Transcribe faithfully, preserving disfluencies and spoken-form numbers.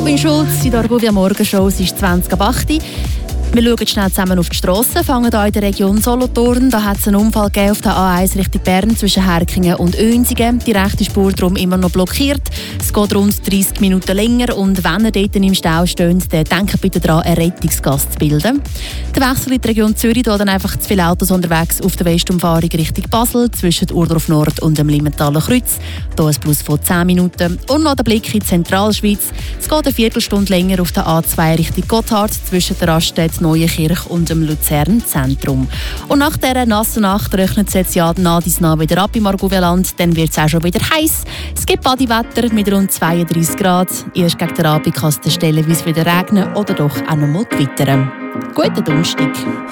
Romy Schulz in der Argovia Morgenshow. Es ist zwanzig ab acht. Wir schauen schnell zusammen auf die Strasse, fangen hier in der Region Solothurn. Da hat es einen Unfall gegeben auf der A eins Richtung Bern zwischen Herkingen und Oensingen. Die rechte Spur darum immer noch blockiert. Es geht rund dreissig Minuten länger und wenn ihr dort im Stau steht, dann denkt bitte daran, eine Rettungsgasse zu bilden. Der Wechsel in die Region Zürich, da dann einfach zu viele Autos unterwegs auf der Westumfahrung Richtung Basel zwischen Urdorf Nord und dem Limmentaler Kreuz. Hier ein Plus von zehn Minuten. Und noch der Blick in die Zentralschweiz. Es geht eine Viertelstunde länger auf der A zwei Richtung Gotthard zwischen der Raststätte Neuenkirch und dem Luzern Zentrum. Und nach dieser nassen Nacht rechnet es jetzt ja nah dies nah wieder ab im Argovia-Land. Dann wird es auch schon wieder heiß. Es gibt Badiwetter mit rund zweiunddreissig Grad. Erst gegen den Abend kann es stellenweise wieder regnen oder doch auch noch mal gewittern. Guten Donnerstag.